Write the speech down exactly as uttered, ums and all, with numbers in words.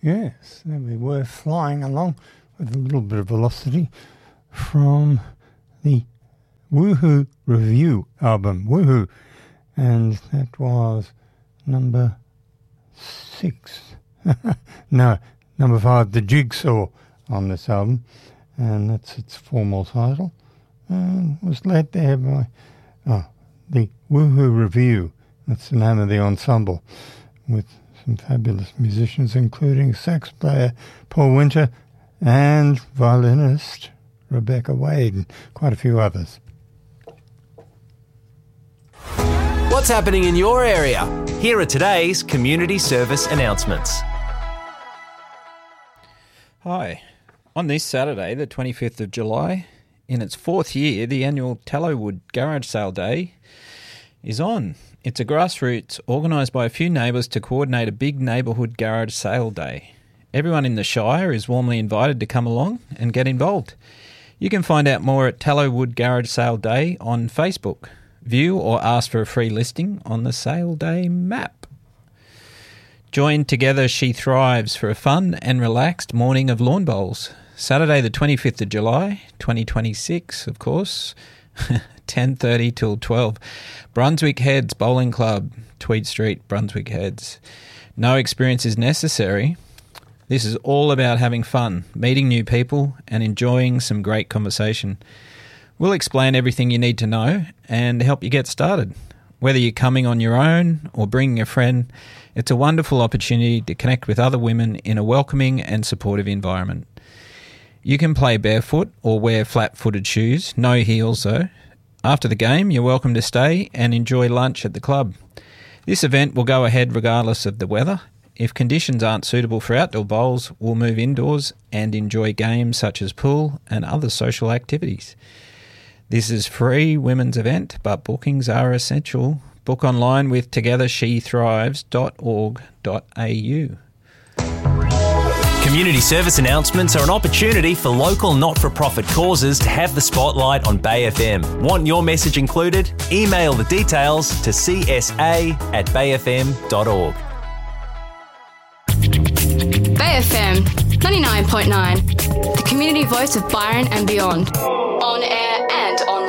Yes, there we were flying along with a little bit of velocity from the Woohoo Review album, Woohoo, and that was number six. no, number five, The Jigsaw on this album, and that's its formal title. And was led there by oh, the Woohoo Review. That's the name of the ensemble, with some fabulous musicians, including sax player Paul Winter and violinist Rebecca Wade, and quite a few others. What's happening in your area? Here are today's community service announcements. Hi. On this Saturday, the twenty-fifth of July, in its fourth year, the annual Tallowwood Garage Sale Day is on. It's a grassroots organised by a few neighbours to coordinate a big neighbourhood garage sale day. Everyone in the Shire is warmly invited to come along and get involved. You can find out more at Tallowwood Garage Sale Day on Facebook. View or ask for a free listing on the sale day map. Join Together She Thrives for a fun and relaxed morning of lawn bowls. Saturday the twenty-fifth of July, twenty twenty-six, of course, ten thirty till twelve. Brunswick Heads Bowling Club, Tweed Street, Brunswick Heads. No experience is necessary. This is all about having fun, meeting new people and enjoying some great conversation. We'll explain everything you need to know and help you get started. Whether you're coming on your own or bringing a friend, it's a wonderful opportunity to connect with other women in a welcoming and supportive environment. You can play barefoot or wear flat-footed shoes, no heels though. After the game, you're welcome to stay and enjoy lunch at the club. This event will go ahead regardless of the weather. If conditions aren't suitable for outdoor bowls, we'll move indoors and enjoy games such as pool and other social activities. This is a free women's event, but bookings are essential. Book online with together she thrives dot org dot a u. Community service announcements are an opportunity for local not-for-profit causes to have the spotlight on Bay F M. Want your message included? Email the details to c s a at bay f m dot org. Bay F M ninety-nine point nine, the community voice of Byron and beyond. On air and on